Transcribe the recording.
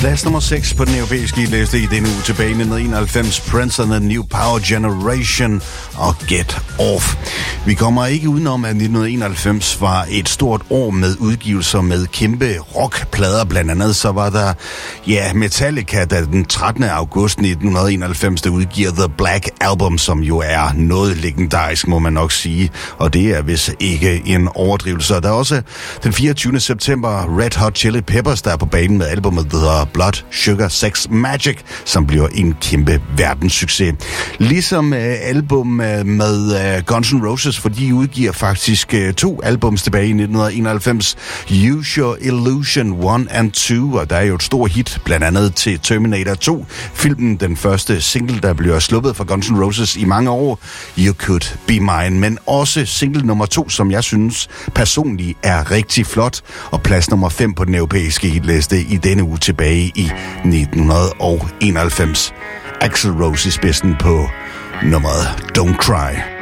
Plads nummer 6 på den europæiske liste i denne uge tilbage i 1991, Prince and the New Power Generation og Get Off. Vi kommer ikke udenom, at 1991 var et stort år med udgivelser med kæmpe rockplader. Blandt andet så var der, Metallica, der den 13. august 1991, der udgiver The Black Album, som jo er noget legendarisk, må man nok sige. Og det er vist ikke en overdrivelse. Der er også den 24. september Red Hot Chili Peppers, der er på banen med albumet, der hedder Blood, Sugar, Sex, Magic, som bliver en kæmpe verdenssucces. Ligesom album med Guns N' Roses, for de udgiver faktisk 2 albums tilbage i 1991. Use Your Illusion 1 and 2, og der er jo et stort hit, blandt andet til Terminator 2, filmen, den første single, der bliver sluppet fra Guns N' Roses i mange år, You Could Be Mine, men også single nummer 2, som jeg synes personligt er rigtig flot, og plads nummer 5 på den europæiske hitliste i denne uge tilbage i 1991. Axl Rose i spidsen på nummeret Don't Cry.